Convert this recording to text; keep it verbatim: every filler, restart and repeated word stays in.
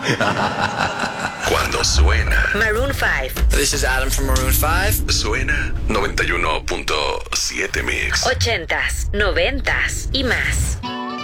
Cuando suena Maroon five. This is Adam from Maroon five. Suena noventa y uno punto siete Mix. Ochentas, noventas y más.